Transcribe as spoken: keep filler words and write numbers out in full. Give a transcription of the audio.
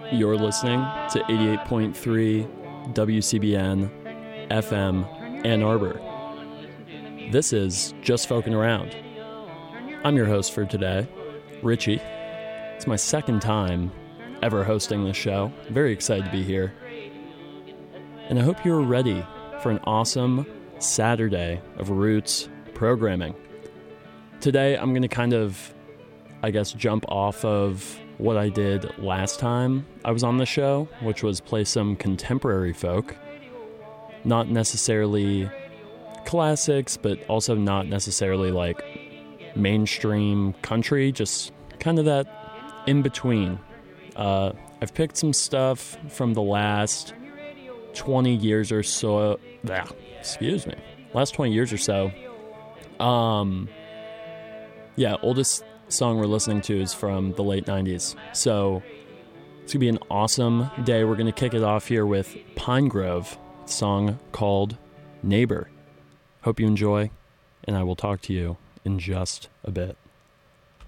You're listening to eighty-eight point three W C B N F M Ann Arbor. This is Just Folking Around. I'm your host for today, Richie. It's my second time ever hosting this show. I'm very excited to be here. And I hope you're ready for an awesome Saturday of Roots programming. Today, I'm going to kind of, I guess, jump off of what I did last time I was on the show, which was play some contemporary folk. Not necessarily classics, but also not necessarily like mainstream country, just kind of that in between. Uh, I've picked some stuff from the last twenty years or so. Ah, excuse me. Last twenty years or so. Um, yeah, oldest song we're listening to is from the late nineties. So it's going to be an awesome day. We're going to kick it off here with Pine Grove, a song called Neighbor. Hope you enjoy, and I will talk to you in just a bit.